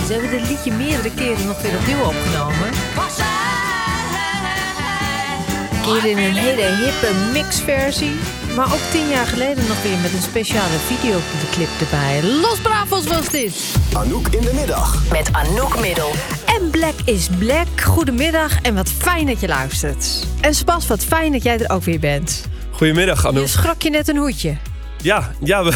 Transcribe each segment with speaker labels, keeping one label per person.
Speaker 1: Ze hebben dit liedje meerdere keren nog weer opnieuw opgenomen. Een keer in een hele hippe mixversie. Maar ook 10 jaar geleden nog weer met een speciale videoclip erbij. Los Bravos was dit.
Speaker 2: Anouk in de middag.
Speaker 3: Met Anouk Middel.
Speaker 1: En Black is Black. Goedemiddag en wat fijn dat je luistert. En Sebas, wat fijn dat jij er ook weer bent.
Speaker 4: Goedemiddag, Anouk.
Speaker 1: Je schrok je net een hoedje.
Speaker 4: Ja,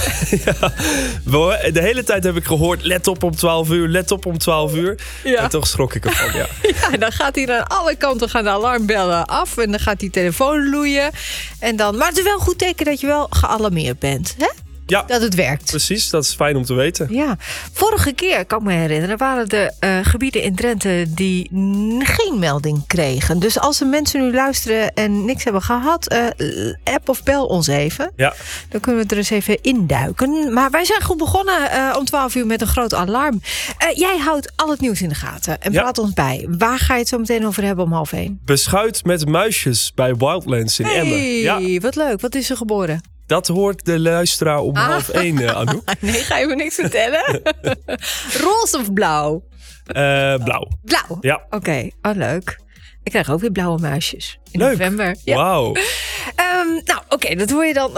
Speaker 4: de hele tijd heb ik gehoord, let op om 12 uur, let op om 12 uur.
Speaker 1: Ja.
Speaker 4: En toch schrok ik ervan, ja.
Speaker 1: Ja, dan gaat hij aan alle kanten gaan de alarmbellen af. En dan gaat die telefoon loeien. En dan, maar het is wel een goed teken dat je wel gealarmeerd bent. Hè?
Speaker 4: Ja,
Speaker 1: Dat het werkt.
Speaker 4: precies. Dat is fijn om te weten.
Speaker 1: Ja, vorige keer, kan ik me herinneren, waren er gebieden in Drenthe die geen melding kregen. Dus als de mensen nu luisteren en niks hebben gehad, app of bel ons even.
Speaker 4: Ja.
Speaker 1: Dan kunnen we er eens even induiken. Maar wij zijn goed begonnen om 12 uur met een groot alarm. Jij houdt al het nieuws in de gaten en praat ons bij. Waar ga je het zo meteen over hebben om 12:30?
Speaker 4: Beschuit met muisjes bij Wildlands in Emmen. Ja,
Speaker 1: Wat leuk. Wat is er geboren?
Speaker 4: dat hoort de luisteraar om 12:30, Anouk.
Speaker 1: Nee, ga je me niks vertellen? Roze of blauw?
Speaker 4: Blauw.
Speaker 1: Blauw?
Speaker 4: Ja.
Speaker 1: Oké, leuk. Ik krijg ook weer blauwe muisjes in
Speaker 4: Leuk.
Speaker 1: november. Ja.
Speaker 4: Wauw.
Speaker 1: Oké, dat hoor je dan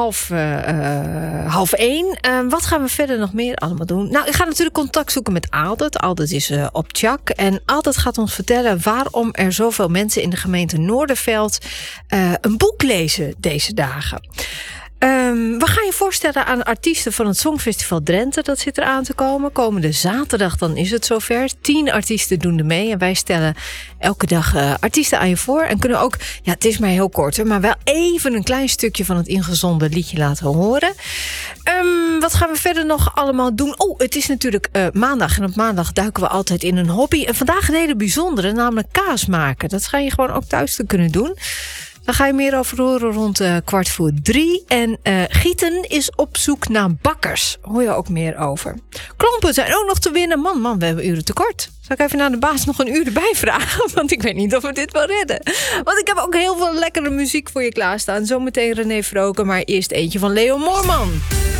Speaker 1: 12:30. Wat gaan we verder nog meer allemaal doen? Nou, ik ga natuurlijk contact zoeken met Aaldet. Aaldet is op Tjak. En Aaldet gaat ons vertellen waarom er zoveel mensen in de gemeente Noorderveld een boek lezen deze dagen. We gaan je voorstellen aan artiesten van het Songfestival Drenthe. Dat zit eraan te komen. Komende zaterdag dan is het zover. 10 artiesten doen er mee. En wij stellen elke dag artiesten aan je voor. En kunnen ook, ja, het is maar heel kort, hè, maar wel even een klein stukje van het ingezonden liedje laten horen. Wat gaan we verder nog allemaal doen? Oh, het is natuurlijk maandag. En op maandag duiken we altijd in een hobby. En vandaag een hele bijzondere, namelijk kaas maken. Dat schijn je gewoon ook thuis te kunnen doen. Daar ga je meer over horen rond 2:15. En Gieten is op zoek naar bakkers. Hoor je ook meer over. Klompen zijn ook nog te winnen. Man, we hebben uren tekort. Zal ik even naar de baas nog een uur erbij vragen? Want ik weet niet of we dit wel redden. Want ik heb ook heel veel lekkere muziek voor je klaarstaan. Zometeen René Vroken, maar eerst eentje van Leo Moorman.